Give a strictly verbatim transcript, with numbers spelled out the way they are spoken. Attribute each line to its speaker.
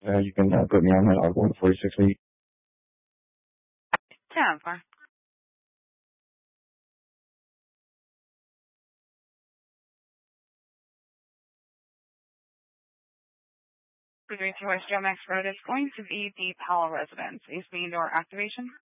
Speaker 1: Uh, you can uh, put me on that. I'll go in forty-six feet.
Speaker 2: ten four. three two West Joe Max Road is going to be the Powell residence. East main door activation.